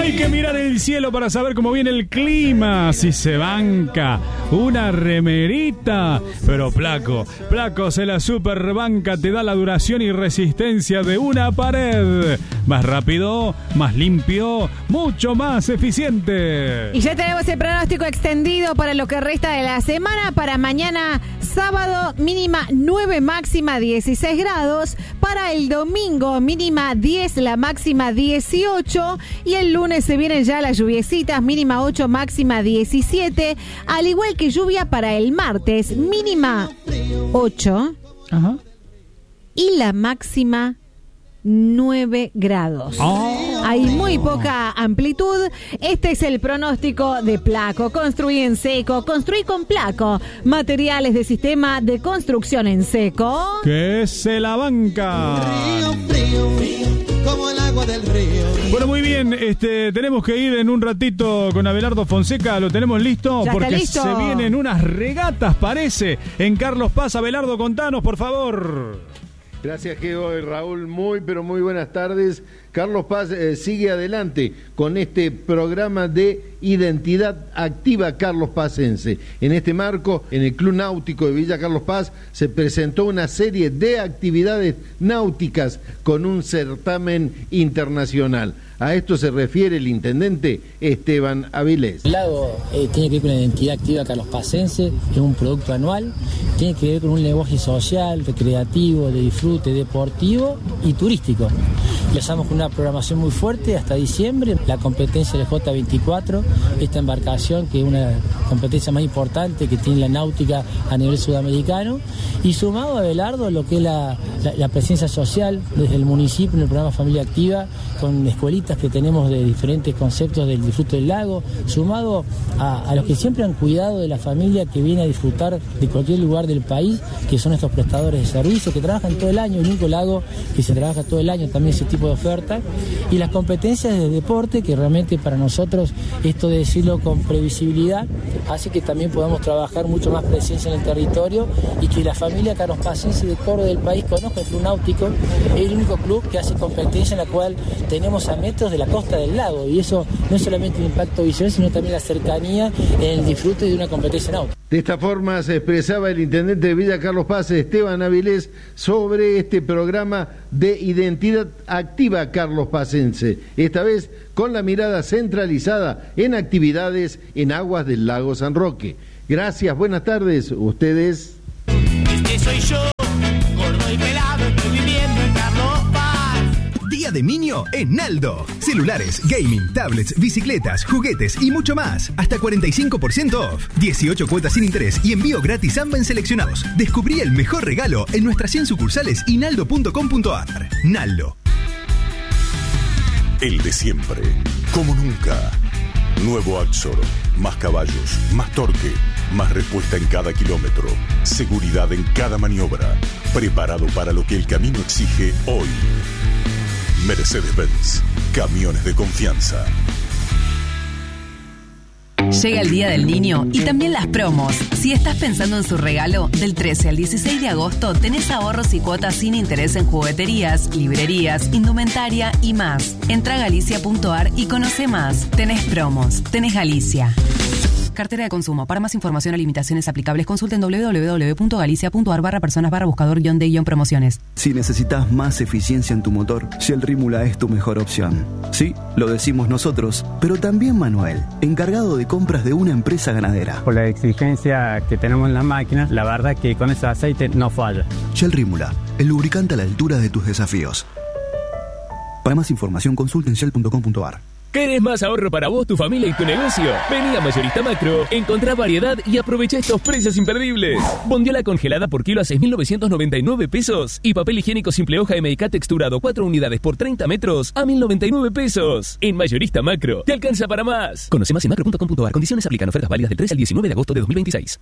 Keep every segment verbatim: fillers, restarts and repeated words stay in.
Hay que mirar el cielo para saber cómo viene el clima. Si se banca una remerita. Pero Placo, Placo se la superbanca, te da la duración y resistencia de una pared. Más rápido, más limpio, mucho más eficiente. Y ya tenemos el pronóstico extendido para lo que resta de la semana. Para mañana sábado, mínima nueve, máxima dieciséis grados. Para el domingo, mínima diez, la máxima dieciocho. Y el lunes se vienen ya las lluviecitas, mínima ocho, máxima diecisiete. Al igual que lluvia para el martes, mínima ocho. Ajá. Y la máxima nueve grados. Oh. Hay muy poca amplitud. Este es el pronóstico de Placo. Construí en seco, construí con Placo. Materiales de sistema de construcción en seco. Que se la banca. Río, frío, frío, como el agua del río. Bueno, muy bien, este, tenemos que ir en un ratito con Abelardo Fonseca, lo tenemos listo, Ya porque está listo. se vienen unas regatas, parece, en Carlos Paz. Abelardo, contanos, por favor. Gracias, Geo y Raúl. Muy, pero muy buenas tardes. Carlos Paz eh, sigue adelante con este programa de identidad activa carlospacense. En este marco, en el Club Náutico de Villa Carlos Paz, se presentó una serie de actividades náuticas con un certamen internacional. A esto se refiere el intendente Esteban Avilés. El lago eh, tiene que ver con la identidad activa carlospacense, es un producto anual, tiene que ver con un lenguaje social, recreativo, de disfrute, deportivo y turístico. Empezamos con una programación muy fuerte hasta diciembre, la competencia del J veinticuatro, esta embarcación que es una competencia más importante que tiene la náutica a nivel sudamericano, y sumado a Abelardo lo que es la, la, la presencia social desde el municipio en el programa Familia Activa, con escuelitas que tenemos de diferentes conceptos del disfrute del lago, sumado a, a los que siempre han cuidado de la familia que viene a disfrutar de cualquier lugar del país, que son estos prestadores de servicios que trabajan todo el año, el único lago que se trabaja todo el año, también ese tipo de oferta, y las competencias de deporte, que realmente para nosotros esto de decirlo con previsibilidad hace que también podamos trabajar mucho más presencia en el territorio y que la familia carlospacense de Córdoba del país conozca el Club Náutico. Es el único club que hace competencia en la cual tenemos a metros de la costa del lago, y eso no es solamente un impacto visual, sino también la cercanía en el disfrute de una competencia náutica. De esta forma se expresaba el intendente de Villa Carlos Paz, Esteban Avilés, sobre este programa de identidad activa carlospacense, esta vez con la mirada centralizada en actividades en aguas del lago San Roque. Gracias, buenas tardes, ustedes. Este soy yo, gordo y pelado, estoy viviendo en Carlos Paz. Día de Niño en Naldo. Celulares, gaming, tablets, bicicletas, juguetes y mucho más. Hasta cuarenta y cinco por ciento off. dieciocho cuotas sin interés y envío gratis ambas en seleccionados. Descubrí el mejor regalo en nuestras cien sucursales y naldo punto com punto ar. Naldo. El de siempre, como nunca. Nuevo Axor, más caballos, más torque, más respuesta en cada kilómetro, seguridad en cada maniobra, preparado para lo que el camino exige hoy. Mercedes-Benz, camiones de confianza. Llega el Día del Niño y también las promos. Si estás pensando en su regalo, del trece al dieciséis de agosto tenés ahorros y cuotas sin interés en jugueterías, librerías, indumentaria y más. Entra a galicia punto ar y conoce más. Tenés promos, tenés Galicia. Cartera de consumo. Para más información o limitaciones aplicables, consulten doble u doble u doble u punto galicia punto ar barra personas barra buscador guión de guión promociones. Si necesitas más eficiencia en tu motor, Shell Rímula es tu mejor opción. Sí, lo decimos nosotros, pero también Manuel, encargado de compras de una empresa ganadera. Por la exigencia que tenemos en las máquinas, la verdad que con ese aceite no falla. Shell Rímula, el lubricante a la altura de tus desafíos. Para más información, consulten shell punto com punto ar. ¿Querés más ahorro para vos, tu familia y tu negocio? Vení a Mayorista Macro, encontrá variedad y aprovecha estos precios imperdibles. Bondiola congelada por kilo a seis mil novecientos noventa y nueve pesos. Y papel higiénico simple hoja M I K texturado cuatro unidades por treinta metros a mil noventa y nueve pesos. En Mayorista Macro, te alcanza para más. Conoce más en macro punto com punto ar. Condiciones aplican. Ofertas válidas del tres al diecinueve de agosto de dos mil veintiséis.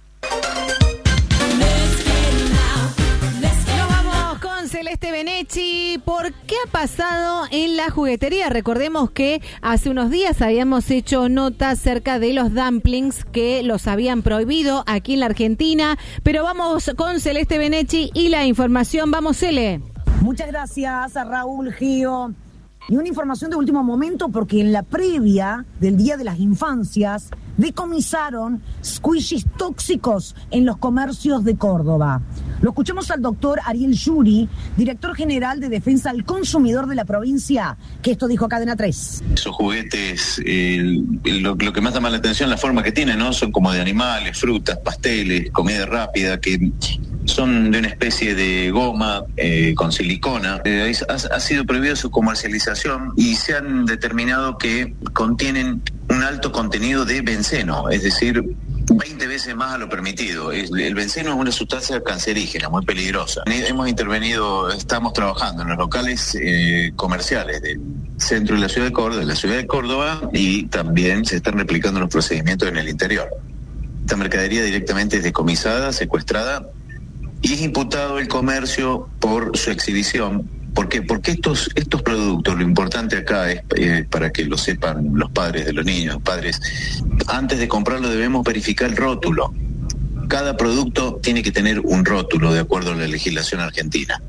Celeste Benechi, ¿por qué ha pasado en la juguetería? Recordemos que hace unos días habíamos hecho nota acerca de los dumplings que los habían prohibido aquí en la Argentina, pero vamos con Celeste Benechi y la información. Vamos, Cele. Muchas gracias a Raúl Gio. Y una información de último momento, porque en la previa del Día de las Infancias decomisaron squishies tóxicos en los comercios de Córdoba. Lo escuchamos al doctor Ariel Yuri, director general de Defensa al Consumidor de la provincia, que esto dijo Cadena tres. Esos juguetes, eh, lo, lo que más llama la atención, la forma que tienen, ¿no? Son como de animales, frutas, pasteles, comida rápida, que son de una especie de goma eh, con silicona. Eh, ha, ha sido prohibida su comercialización y se han determinado que contienen un alto contenido de benceno, es decir, veinte veces más a lo permitido. El benceno es una sustancia cancerígena, muy peligrosa. Hemos intervenido, estamos trabajando en los locales eh, comerciales del centro de la ciudad de Córdoba, de la ciudad de Córdoba, y también se están replicando los procedimientos en el interior. Esta mercadería directamente es decomisada, secuestrada, y es imputado el comercio por su exhibición. ¿Por qué? Porque estos, estos productos, lo importante acá es, eh, para que lo sepan los padres de los niños, los padres, antes de comprarlo debemos verificar el rótulo. Cada producto tiene que tener un rótulo de acuerdo a la legislación argentina.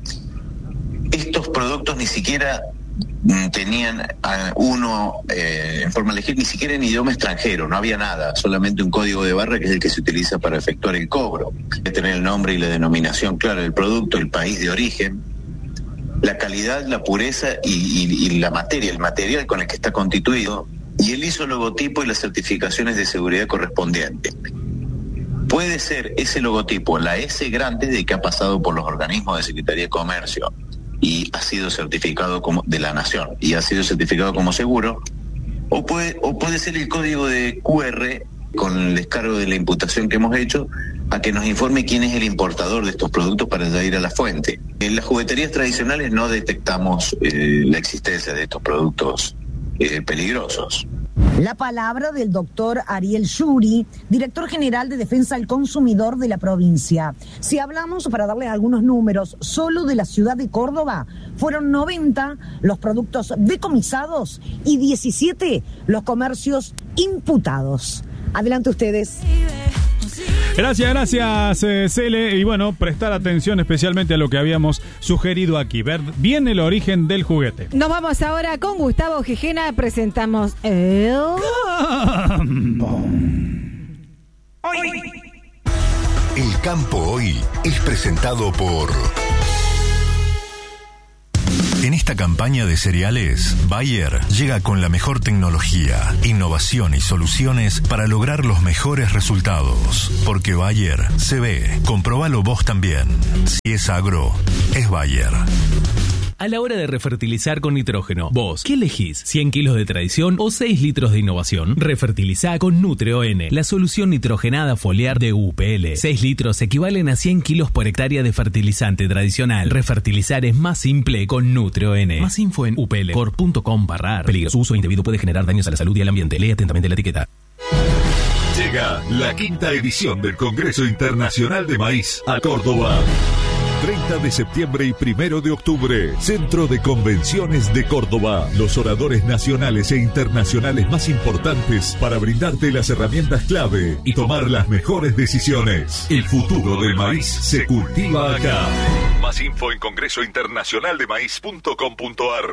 Estos productos ni siquiera mm, tenían a uno eh, en forma legible, ni siquiera en idioma extranjero, no había nada, solamente un código de barra que es el que se utiliza para efectuar el cobro. Hay que tener el nombre y la denominación clara del producto, el país de origen, la calidad, la pureza y, y, y la materia, el material con el que está constituido, y el I S O logotipo y las certificaciones de seguridad correspondientes. Puede ser ese logotipo, la S grande, de que ha pasado por los organismos de Secretaría de Comercio y ha sido certificado como de la Nación y ha sido certificado como seguro, o puede, o puede ser el código de Q R con el descargo de la imputación que hemos hecho, a que nos informe quién es el importador de estos productos para ya ir a la fuente. En las jugueterías tradicionales no detectamos eh, la existencia de estos productos eh, peligrosos. La palabra del doctor Ariel Yuri, director general de Defensa al Consumidor de la provincia. Si hablamos, para darles algunos números, solo de la ciudad de Córdoba, fueron noventa los productos decomisados y diecisiete los comercios imputados. Adelante ustedes. Gracias, gracias, eh, Cele. Y bueno, prestar atención especialmente a lo que habíamos sugerido aquí, ver bien el origen del juguete. Nos vamos ahora con Gustavo Gijena, presentamos el... El Campo Hoy es presentado por... En esta campaña de cereales, Bayer llega con la mejor tecnología, innovación y soluciones para lograr los mejores resultados. Porque Bayer se ve, comprobalo vos también. Si es agro, es Bayer. A la hora de refertilizar con nitrógeno, vos, ¿qué elegís? ¿cien kilos de tradición o seis litros de innovación? Refertilizá con NutrioN, la solución nitrogenada foliar de U P L. seis litros equivalen a cien kilos por hectárea de fertilizante tradicional. Refertilizar es más simple con NutrioN. Más info en u p l corp punto com barra ar. Peligro, su uso indebido puede generar daños a la salud y al ambiente. Lee atentamente la etiqueta. Llega la quinta edición del Congreso Internacional de Maíz a Córdoba. treinta de septiembre y primero de octubre, Centro de Convenciones de Córdoba. Los oradores nacionales e internacionales más importantes para brindarte las herramientas clave y tomar las mejores decisiones. El futuro del maíz se cultiva acá. Más info en congreso internacional de maíz punto com punto ar.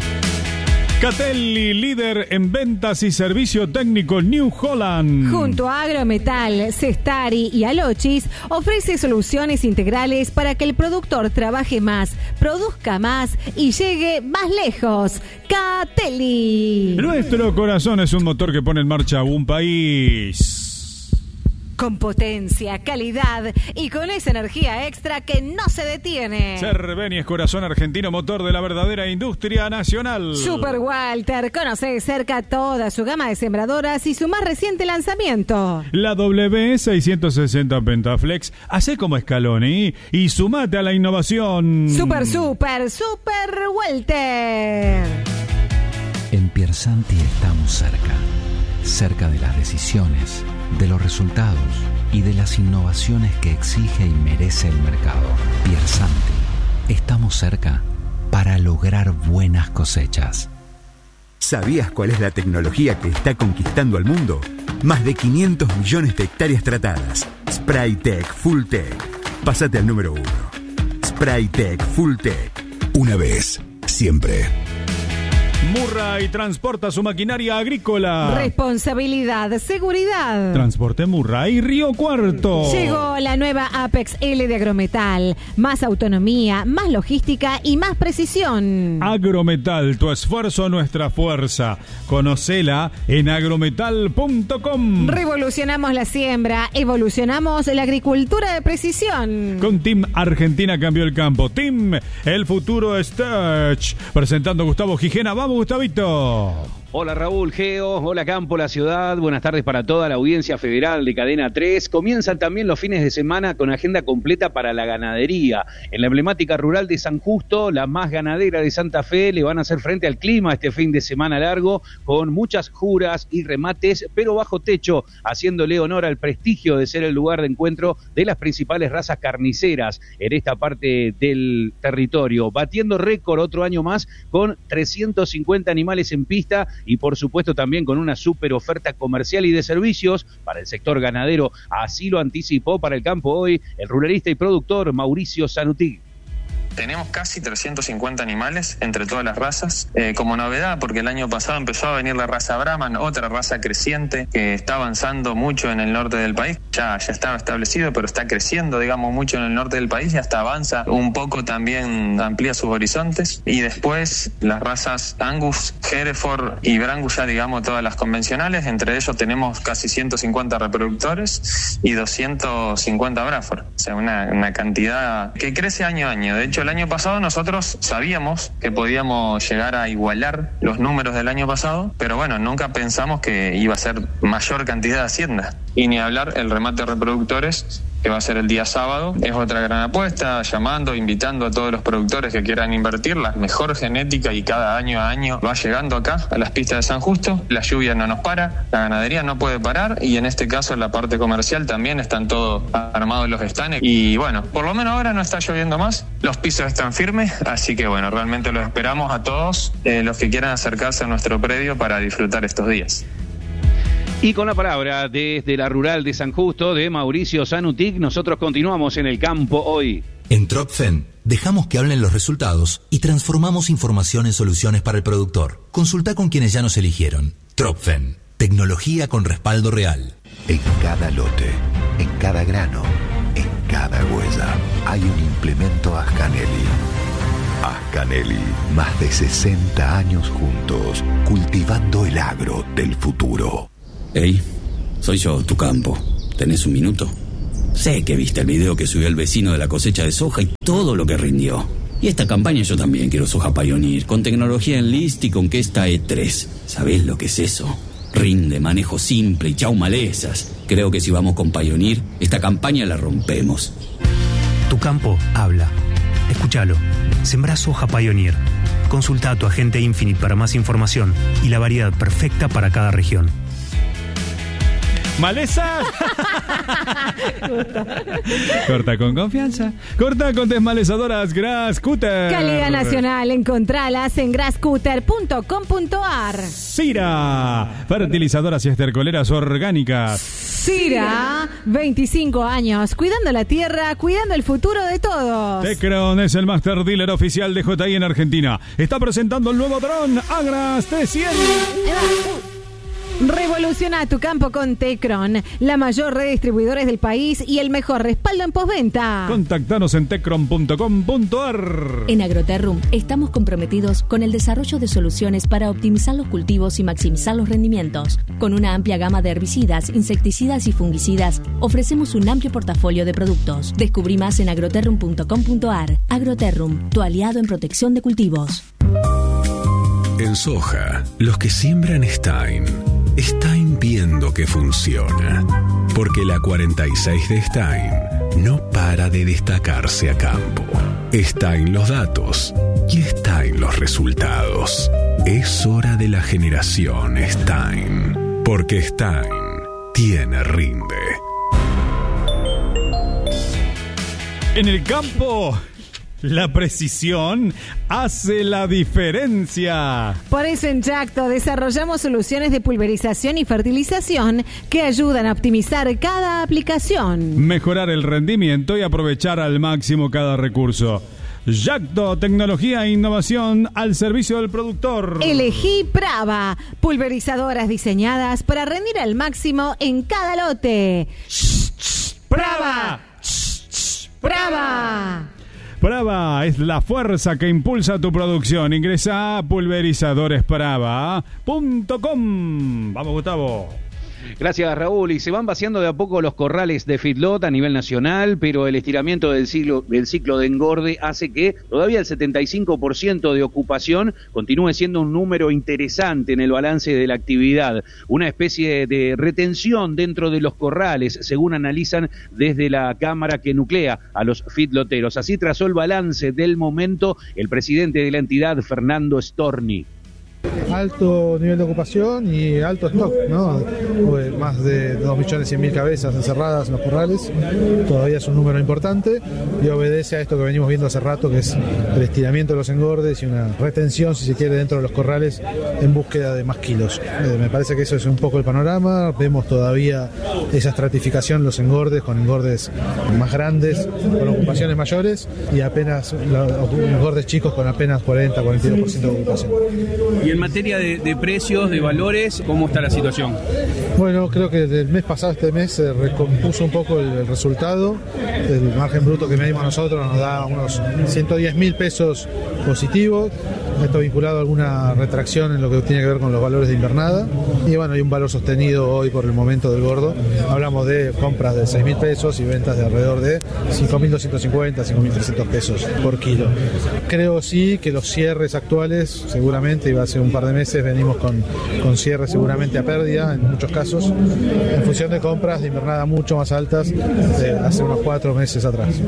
Catelli, líder en ventas y servicio técnico New Holland. Junto a Agrometal, Cestari y Alochis, ofrece soluciones integrales para que el productor trabaje más, produzca más y llegue más lejos. Catelli. Nuestro corazón es un motor que pone en marcha un país. Con potencia, calidad y con esa energía extra que no se detiene. Cerveni es corazón argentino, motor de la verdadera industria nacional. Super Walter, conoce de cerca toda su gama de sembradoras y su más reciente lanzamiento. La W seiscientos sesenta Pentaflex, hace como Scaloni y sumate a la innovación. Super, super, super Walter. En Piersanti estamos cerca, cerca de las decisiones, de los resultados y de las innovaciones que exige y merece el mercado. Piersanti, estamos cerca para lograr buenas cosechas. ¿Sabías cuál es la tecnología que está conquistando al mundo? Más de quinientos millones de hectáreas tratadas. Spraytec Fulltech. Pásate al número uno. Spraytec Fulltech. Una vez, siempre. Murray transporta su maquinaria agrícola. Responsabilidad, seguridad. Transporte Murray, Río Cuarto. Llegó la nueva Apex L de Agrometal. Más autonomía, más logística y más precisión. Agrometal, tu esfuerzo, nuestra fuerza. Conocela en agrometal punto com. Revolucionamos la siembra, evolucionamos la agricultura de precisión. Con Team Argentina cambió el campo. Team, el futuro es Touch. Presentando a Gustavo Gijena. Vamos, Gustavito. Hola Raúl, Geo, hola Campo, la ciudad, buenas tardes para toda la audiencia federal de Cadena tres. Comienzan también los fines de semana con agenda completa para la ganadería. En la emblemática rural de San Justo, la más ganadera de Santa Fe, le van a hacer frente al clima este fin de semana largo, con muchas juras y remates, pero bajo techo, haciéndole honor al prestigio de ser el lugar de encuentro de las principales razas carniceras en esta parte del territorio, batiendo récord otro año más con trescientos cincuenta animales en pista y por supuesto también con una super oferta comercial y de servicios para el sector ganadero. Así lo anticipó para el campo hoy el ruralista y productor Mauricio Sanutig. Tenemos casi trescientos cincuenta animales entre todas las razas, eh, como novedad, porque el año pasado empezó a venir la raza Brahman, otra raza creciente que está avanzando mucho en el norte del país. Ya, ya estaba establecido, pero está creciendo, digamos, mucho en el norte del país y hasta avanza un poco, también amplía sus horizontes. Y después las razas Angus, Hereford y Brangus, ya digamos todas las convencionales. Entre ellos tenemos casi ciento cincuenta reproductores y doscientos cincuenta Braford. O sea, una, una cantidad que crece año a año. De hecho, el año pasado nosotros sabíamos que podíamos llegar a igualar los números del año pasado, pero bueno, nunca pensamos que iba a ser mayor cantidad de hacienda. Y ni hablar el remate de reproductores, que va a ser el día sábado, es otra gran apuesta, llamando, invitando a todos los productores que quieran invertir la mejor genética y cada año a año va llegando acá a las pistas de San Justo. La lluvia no nos para, la ganadería no puede parar y en este caso en la parte comercial también están todos armados los stands y bueno, por lo menos ahora no está lloviendo más, los pisos están firmes, así que bueno, realmente los esperamos a todos eh, los que quieran acercarse a nuestro predio para disfrutar estos días. Y con la palabra desde la rural de San Justo de Mauricio Sanutig, nosotros continuamos en el campo hoy. En Tropfen dejamos que hablen los resultados y transformamos información en soluciones para el productor. Consulta con quienes ya nos eligieron. Tropfen, tecnología con respaldo real. En cada lote, en cada grano, en cada huella, hay un implemento Ascanelli. Ascanelli, más de sesenta años juntos, cultivando el agro del futuro. Hey, soy yo, tu campo. ¿Tenés un minuto? Sé que viste el video que subió el vecino de la cosecha de soja y todo lo que rindió. Y esta campaña yo también quiero soja Pioneer, con tecnología Enlist y con Kesta E tres. ¿Sabés lo que es eso? Rinde, manejo simple y chau malezas. Creo que si vamos con Pioneer, esta campaña la rompemos. Tu campo habla. Escúchalo. Sembrá soja Pioneer. Consulta a tu agente Infinite para más información y la variedad perfecta para cada región. ¿Maleza? Corta con confianza. Corta con desmalezadoras Grascutter. Calidad nacional. Encontralas en grascutter punto com punto ar. Sira, fertilizadoras y estercoleras orgánicas. Sira, veinticinco años, cuidando la tierra, cuidando el futuro de todos. Tecron es el master dealer oficial de J I en Argentina. Está presentando el nuevo dron Agras T cien. Revoluciona tu campo con Tecron, la mayor red de distribuidores del país y el mejor respaldo en postventa. Contactanos en tecron punto com punto ar. En Agroterrum estamos comprometidos con el desarrollo de soluciones para optimizar los cultivos y maximizar los rendimientos. Con una amplia gama de herbicidas, insecticidas y fungicidas, ofrecemos un amplio portafolio de productos. Descubrí más en agroterrum punto com punto ar. Agroterrum, tu aliado en protección de cultivos. En soja, los que siembran Stein, Stein viendo que funciona. Porque la cuarenta y seis de Stein no para de destacarse a campo. Stein los datos y Stein los resultados. Es hora de la generación Stein. Porque Stein tiene rinde. En el campo, la precisión hace la diferencia. Por eso en Jacto desarrollamos soluciones de pulverización y fertilización que ayudan a optimizar cada aplicación, mejorar el rendimiento y aprovechar al máximo cada recurso. Yacto, tecnología e innovación al servicio del productor. Elegí Prava, pulverizadoras diseñadas para rendir al máximo en cada lote. ¡Prava! ¡Prava! Prava es la fuerza que impulsa tu producción. Ingresa a pulverizadores prava punto com. Vamos, Gustavo. Gracias, Raúl. Y se van vaciando de a poco los corrales de feedlot a nivel nacional, pero el estiramiento del ciclo, del ciclo de engorde hace que todavía el setenta y cinco por ciento de ocupación continúe siendo un número interesante en el balance de la actividad. Una especie de retención dentro de los corrales, según analizan desde la cámara que nuclea a los feedloteros. Así trazó el balance del momento el presidente de la entidad, Fernando Storni. Alto nivel de ocupación y alto stock, ¿no? Más de dos millones cien mil cabezas encerradas en los corrales, todavía es un número importante y obedece a esto que venimos viendo hace rato, que es el estiramiento de los engordes y una retención, si se quiere, dentro de los corrales en búsqueda de más kilos. Eh, me parece que eso es un poco el panorama. Vemos todavía esa estratificación, los engordes con engordes más grandes, con ocupaciones mayores, y apenas los engordes chicos con apenas cuarenta a cuarenta y dos por ciento de ocupación. Y en materia de, de precios, de valores, ¿cómo está la situación? Bueno, creo que del mes pasado a este mes se recompuso un poco el, el resultado. El margen bruto que medimos nosotros nos da unos ciento diez mil pesos positivos. Esto vinculado a alguna retracción en lo que tiene que ver con los valores de invernada. Y bueno, hay un valor sostenido hoy por el momento del gordo. Hablamos de compras de seis mil pesos y ventas de alrededor de cinco mil doscientos cincuenta, cinco mil trescientos pesos por kilo. Creo sí que los cierres actuales, seguramente, iba a ser un par de meses, venimos con, con cierres seguramente a pérdida en muchos casos, en función de compras de invernada mucho más altas de hace unos cuatro meses atrás.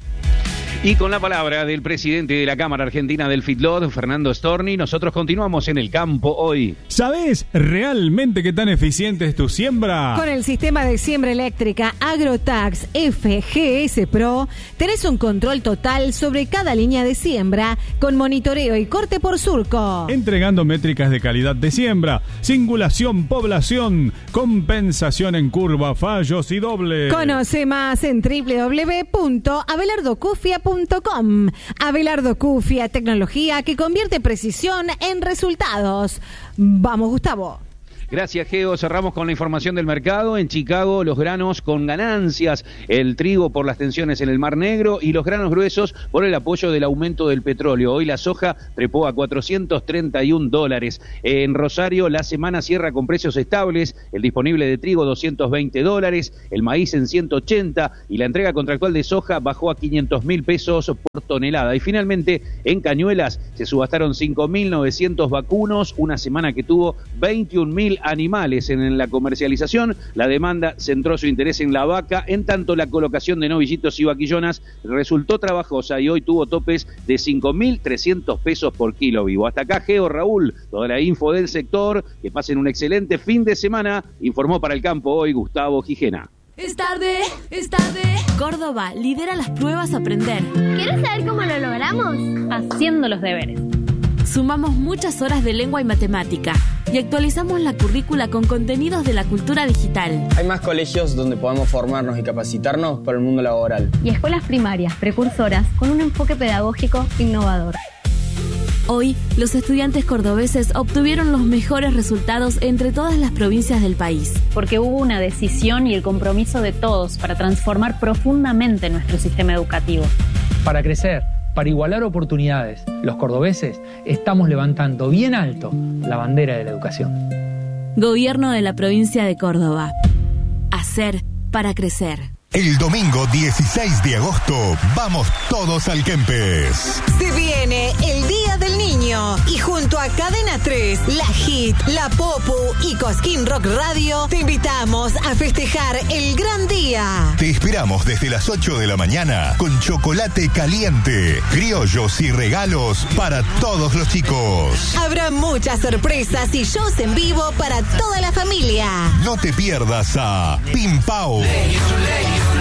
Y con la palabra del presidente de la Cámara Argentina del Feedlot, Fernando Storni, nosotros continuamos en el campo hoy. ¿Sabés realmente qué tan eficiente es tu siembra? Con el sistema de siembra eléctrica Agrotax F G S Pro, tenés un control total sobre cada línea de siembra, con monitoreo y corte por surco. Entregando métricas de calidad de siembra, singulación, población, compensación en curva, fallos y doble. Conoce más en doble u doble u doble u punto abelardo cufia punto com. Abelardo Cufia, tecnología que convierte precisión en resultados. Vamos, Gustavo. Gracias, Geo. Cerramos con la información del mercado. En Chicago, los granos con ganancias, el trigo por las tensiones en el Mar Negro y los granos gruesos por el apoyo del aumento del petróleo. Hoy la soja trepó a cuatrocientos treinta y un dólares. En Rosario, la semana cierra con precios estables. El disponible de trigo, doscientos veinte dólares, el maíz en ciento ochenta y la entrega contractual de soja bajó a quinientos mil pesos por tonelada. Y finalmente, en Cañuelas, se subastaron cinco mil novecientos vacunos, una semana que tuvo veintiún mil animales en la comercialización. La demanda centró su interés en la vaca, en tanto la colocación de novillitos y vaquillonas resultó trabajosa y hoy tuvo topes de cinco mil trescientos pesos por kilo vivo. Hasta acá, Geo, Raúl, toda la info del sector. Que pasen un excelente fin de semana. Informó para el campo hoy Gustavo Gijena. Es tarde, es tarde. Córdoba lidera las pruebas a aprender. ¿Quieres saber cómo lo logramos? Haciendo los deberes. Sumamos muchas horas de lengua y matemática y actualizamos la currícula con contenidos de la cultura digital. Hay más colegios donde podamos formarnos y capacitarnos para el mundo laboral. Y escuelas primarias, precursoras, con un enfoque pedagógico innovador. Hoy, los estudiantes cordobeses obtuvieron los mejores resultados entre todas las provincias del país. Porque hubo una decisión y el compromiso de todos para transformar profundamente nuestro sistema educativo. Para crecer, para igualar oportunidades, los cordobeses estamos levantando bien alto la bandera de la educación. Gobierno de la provincia de Córdoba. Hacer para crecer. El domingo dieciséis de agosto, vamos todos al Kempes. Se viene el Día del Niño y junto a Cadena tres, La Hit, La Popu y Cosquín Rock Radio, te invitamos a festejar el gran día. Te esperamos desde las ocho de la mañana con chocolate caliente, criollos y regalos para todos los chicos. Habrá muchas sorpresas y shows en vivo para toda la familia. No te pierdas a Pim Pau,